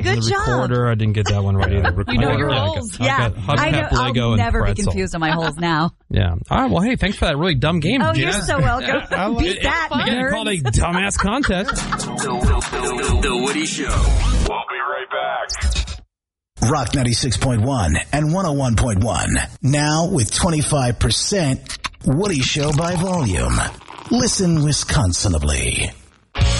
Good the job. recorder. I didn't get that one right either. You know your holes. Yeah. I know. Lego, I'll never and be pretzel. confused on my holes now. Yeah. All right. Well, hey, thanks for that really dumb game. Oh, Gina. you're so welcome. Beat that, Again, nerds. called a dumbass contest. The Woody Show. We'll be right back. Rock 96.1 and 101.1. Now with 25% Woody Show by volume. Listen Wisconsinably.